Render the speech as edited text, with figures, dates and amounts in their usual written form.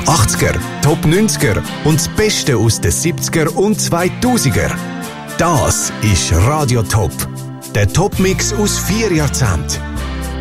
Top 80er, Top 90er und das Beste aus den 70er und 2000er. Das ist Radio Top. Der Top-Mix aus 4 Jahrzehnten.